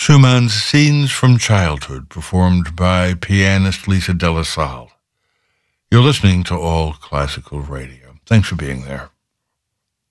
Schumann's Scenes from Childhood, performed by pianist Lisa De La Salle. You're listening to All Classical Radio. Thanks for being there.